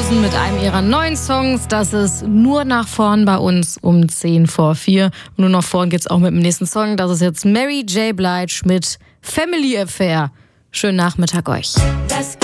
Rosen mit einem ihrer neuen Songs. Das ist Nur nach vorn bei uns um 4:10. Nur nach vorn geht's auch mit dem nächsten Song. Das ist jetzt Mary J. Blige mit Family Affair. Schönen Nachmittag euch.